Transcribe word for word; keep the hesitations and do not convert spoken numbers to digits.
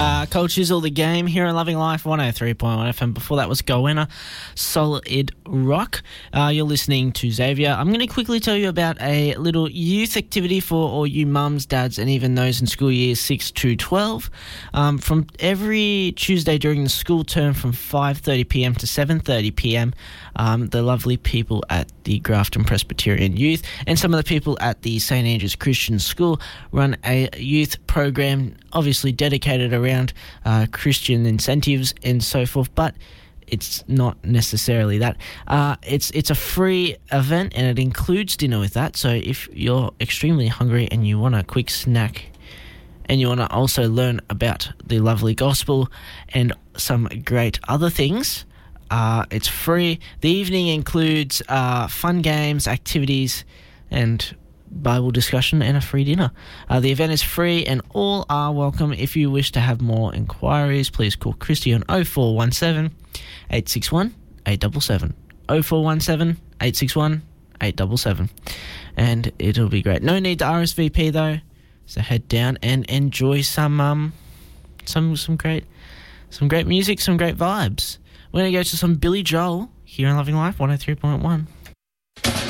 Uh, Cold Chisel, The Game, here on Loving Life, one oh three point one F M. Before that was Goanna, Solid Rock. Uh, you're listening to Xavier. I'm going to quickly tell you about a little youth activity for all you mums, dads, and even those in school years six to twelve. Um, from every Tuesday during the school term from five thirty p m to seven thirty p m, um, the lovely people at the Grafton Presbyterian Youth and some of the people at the Saint Andrew's Christian School run a youth program, obviously dedicated around uh, Christian incentives and so forth, but it's not necessarily that. Uh, it's it's a free event and it includes dinner with that, so if you're extremely hungry and you want a quick snack and you want to also learn about the lovely gospel and some great other things, uh, it's free. The evening includes uh, fun games, activities, and Bible discussion and a free dinner. Uh, the event is free and all are welcome. If you wish to have more inquiries, please call Christy on oh four one seven, eight six one, eight seven seven. oh four one seven, eight six one, eight seven seven. And it'll be great. No need to R S V P though, so head down and enjoy some um some some great some great music, some great vibes. We're going to go to some Billy Joel here on Loving Life one oh three point one.